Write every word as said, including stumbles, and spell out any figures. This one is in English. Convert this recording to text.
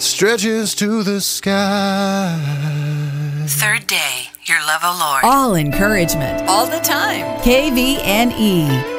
stretches to the sky. Third Day, Your Love, O Lord. All encouragement, all the time. K V N E.